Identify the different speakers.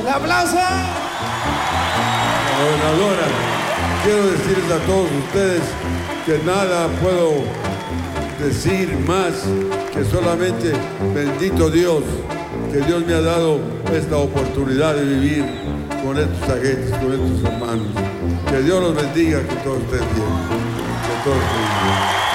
Speaker 1: ¡El aplauso!
Speaker 2: Gobernadora, quiero decirles a todos ustedes que nada puedo decir más que solamente bendito Dios, que Dios me ha dado esta oportunidad de vivir con estos agentes, con estos hermanos. Que Dios los bendiga, que todos estén bien. Que todos estén bien.